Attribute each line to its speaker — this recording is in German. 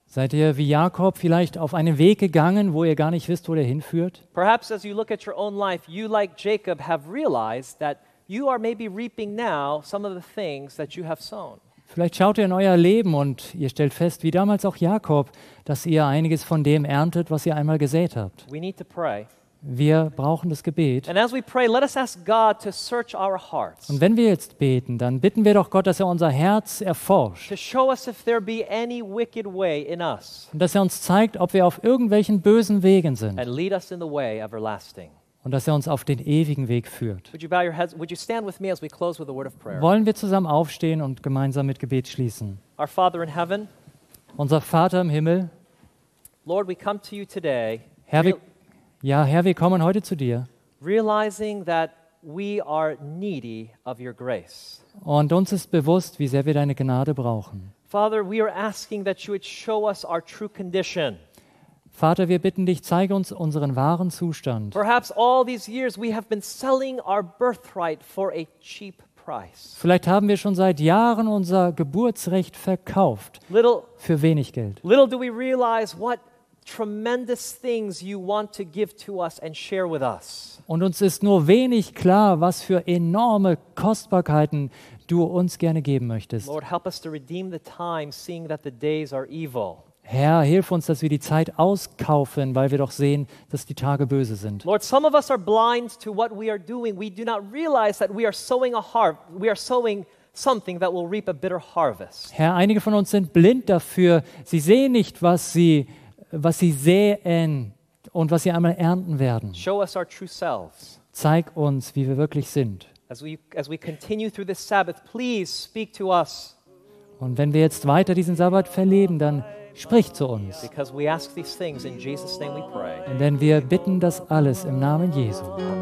Speaker 1: Seid ihr wie Jakob vielleicht auf einen Weg gegangen, wo ihr gar nicht wisst, wo der hinführt?
Speaker 2: Perhaps as you look at your own life, you, like Jacob, have realized that you are maybe reaping now some of the things that you have sown.
Speaker 1: Vielleicht schaut ihr in euer Leben und ihr stellt fest, wie damals auch Jakob, dass ihr einiges von dem erntet, was ihr einmal gesät habt.
Speaker 2: We need to pray.
Speaker 1: Wir brauchen das Gebet.
Speaker 2: And as we pray, let us ask God to search our hearts,
Speaker 1: Und wenn wir jetzt beten, dann bitten wir doch Gott, dass er unser Herz erforscht
Speaker 2: to show us if there be any wicked way in us,
Speaker 1: und dass er uns zeigt, ob wir auf irgendwelchen bösen Wegen sind
Speaker 2: and lead us in the way everlasting.
Speaker 1: und dass er uns auf den ewigen Weg führt.
Speaker 2: Would you bow your heads? Would you stand with me as we close with a word of prayer?
Speaker 1: Wollen wir zusammen aufstehen und gemeinsam mit Gebet schließen?
Speaker 2: Our Father in heaven,
Speaker 1: Unser Vater im Himmel,
Speaker 2: Lord, we come to you today,
Speaker 1: Herr, wir kommen heute zu dir
Speaker 2: realizing that we are needy of your grace.
Speaker 1: und uns ist bewusst, wie sehr wir deine Gnade brauchen.
Speaker 2: Father, we are asking that you would show us our true condition.
Speaker 1: Vater, wir bitten dich, zeige uns unseren wahren Zustand.
Speaker 2: Perhaps all these years we have been selling our birthright for a cheap price.
Speaker 1: Vielleicht haben wir schon seit Jahren unser Geburtsrecht verkauft
Speaker 2: Little
Speaker 1: für wenig Geld.
Speaker 2: do we realize what tremendous things you want to give to us and share with us.
Speaker 1: Und uns ist nur wenig klar, was für enorme Kostbarkeiten du uns gerne geben möchtest.
Speaker 2: Lord, help us to redeem the time, seeing that the days are evil.
Speaker 1: Herr, hilf uns, dass wir die Zeit auskaufen, weil wir doch sehen, dass die Tage böse sind.
Speaker 2: Lord, some of us are blind to what we are doing. We do not realize that we are sowing something that will reap a bitter harvest.
Speaker 1: Herr, einige von uns sind blind dafür. Sie sehen nicht, was sie säen und was sie einmal ernten werden.
Speaker 2: Show us our true selves.
Speaker 1: Zeig uns, wie wir wirklich sind.
Speaker 2: As we continue through this Sabbath, please speak to us,
Speaker 1: Und wenn wir jetzt weiter diesen Sabbat verleben, dann sprich zu uns.
Speaker 2: because we ask these things in Jesus' name we pray.
Speaker 1: Denn wir bitten das alles im Namen Jesu.
Speaker 2: Amen.